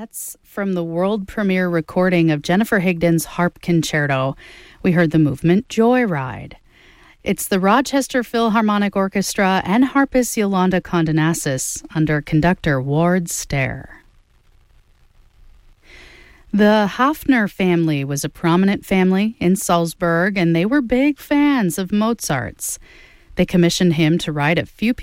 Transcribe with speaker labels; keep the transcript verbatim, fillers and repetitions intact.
Speaker 1: That's from the world premiere recording of Jennifer Higdon's Harp Concerto. We heard the movement Joyride. It's the Rochester Philharmonic Orchestra and harpist Yolanda Condonasis under conductor Ward Stair. The Hafner family was a prominent family in Salzburg, and they were big fans of Mozart's. They commissioned him to write a few